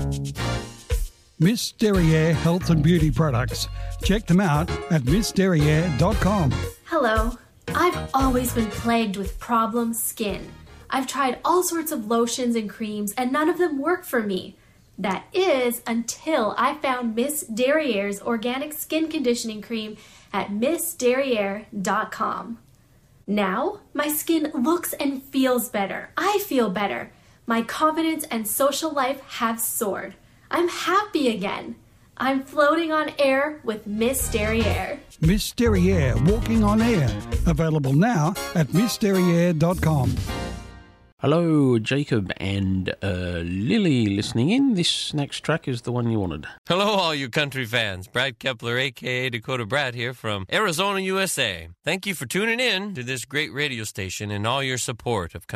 Miss Derriere Health and Beauty Products. Check them out at missderriere.com. Hello. I've always been plagued with problem skin. I've tried all sorts of lotions and creams and none of them work for me. That is until I found Miss Derriere's organic skin conditioning cream at missderriere.com. Now, my skin looks and feels better. I feel better. My confidence and social life have soared. I'm happy again. I'm floating on air with Miss Derriere. Miss Derriere Walking on Air. Available now at missderriere.com. Hello, Jacob and Lily listening in. This next track is the one you wanted. Hello, all you country fans. Brad Kepler, a.k.a. Dakota Brad here from Arizona, USA. Thank you for tuning in to this great radio station and all your support of country.